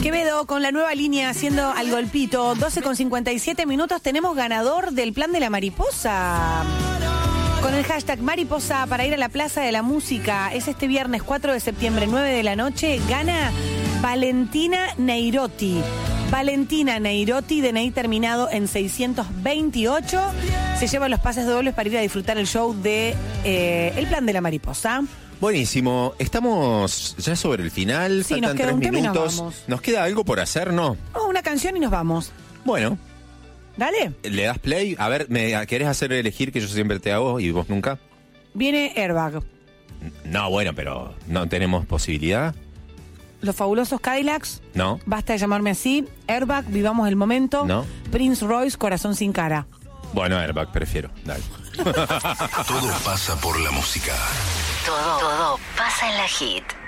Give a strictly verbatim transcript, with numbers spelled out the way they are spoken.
Quevedo con la nueva línea haciendo al golpito. doce con cincuenta y siete minutos. Tenemos ganador del plan de la mariposa. Con el hashtag mariposa para ir a la Plaza de la Música. Es este viernes cuatro de septiembre, nueve de la noche. Gana Valentina Neirotti. Valentina Neirotti, D N I terminado en seiscientos veintiocho. Se lleva los pases dobles para ir a disfrutar el show de eh, El plan de la mariposa. Buenísimo. Estamos ya sobre el final. Sí, Faltan nos queda tres un tema y nos minutos. vamos. ¿Nos queda algo por hacer, no? Oh, una canción y nos vamos. Bueno, Dale. ¿le das play? A ver, ¿me querés hacer elegir que yo siempre te hago y vos nunca? Viene Airbag. No, bueno, pero ¿no tenemos posibilidad? Los fabulosos Cadillacs. No. Basta de llamarme así. Airbag, vivamos el momento. No. Prince Royce, corazón sin cara. Bueno, Airbag, prefiero. Dale. Todo pasa por la música. Todo, todo pasa en la hit.